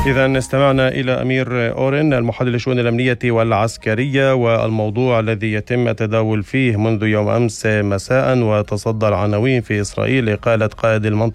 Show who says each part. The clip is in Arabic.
Speaker 1: إذا استمعنا إلى أمير أورين المحلل للشؤون الأمنية والعسكرية، والموضوع الذي يتم التداول فيه منذ يوم أمس مساء وتصدر عناوين في إسرائيل إقالة قائد المنطقة